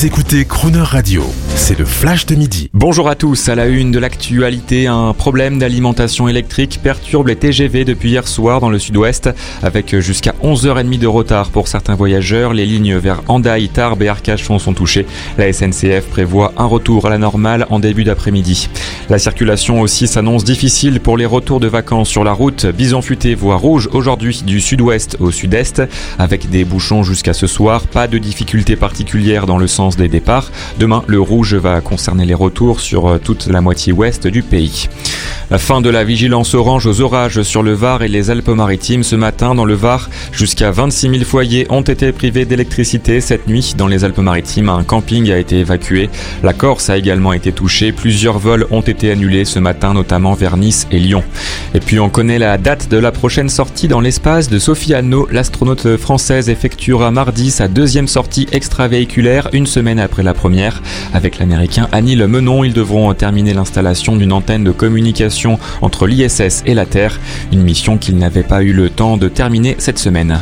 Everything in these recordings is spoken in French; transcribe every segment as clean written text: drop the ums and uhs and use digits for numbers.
Vous écoutez Crooner Radio, c'est le flash de midi. Bonjour à tous, à la une de l'actualité, un problème d'alimentation électrique perturbe les TGV depuis hier soir dans le sud-ouest, avec jusqu'à 11h30 de retard pour certains voyageurs. Les lignes vers Hendaye, Tarbes et Arcachon sont touchées. La SNCF prévoit un retour à la normale en début d'après-midi. La circulation aussi s'annonce difficile pour les retours de vacances sur la route. Bison futé voie rouge aujourd'hui du sud-ouest au sud-est, avec des bouchons jusqu'à ce soir. Pas de difficultés particulières dans le sens des départs. Demain, le rouge va concerner les retours sur toute la moitié ouest du pays. La fin de la vigilance orange aux orages sur le Var et les Alpes-Maritimes. Ce matin, dans le Var, jusqu'à 26 000 foyers ont été privés d'électricité. Cette nuit, dans les Alpes-Maritimes, un camping a été évacué. La Corse a également été touchée. Plusieurs vols ont été annulés ce matin, notamment vers Nice et Lyon. Et puis, on connaît la date de la prochaine sortie dans l'espace de Sophie Anno. L'astronaute française effectuera mardi sa deuxième sortie extravéhiculaire, une semaine après la première. Avec l'américain Anil Menon, ils devront terminer l'installation d'une antenne de communication entre l'ISS et la Terre, une mission qu'ils n'avaient pas eu le temps de terminer cette semaine.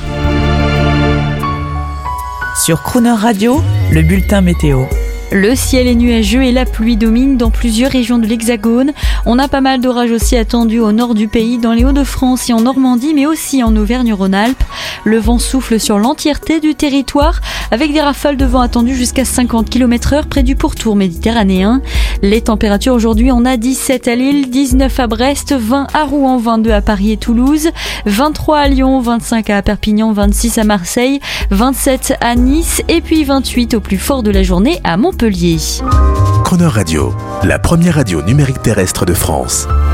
Sur Crooner Radio, le bulletin météo. Le ciel est nuageux et la pluie domine dans plusieurs régions de l'Hexagone. On a pas mal d'orages aussi attendus au nord du pays, dans les Hauts-de-France et en Normandie, mais aussi en Auvergne-Rhône-Alpes. Le vent souffle sur l'entièreté du territoire, avec des rafales de vent attendues jusqu'à 50 km/h près du pourtour méditerranéen. Les températures aujourd'hui, on a 17 à Lille, 19 à Brest, 20 à Rouen, 22 à Paris et Toulouse, 23 à Lyon, 25 à Perpignan, 26 à Marseille, 27 à Nice et puis 28 au plus fort de la journée à Montpellier. Crooner Radio, la première radio numérique terrestre de France.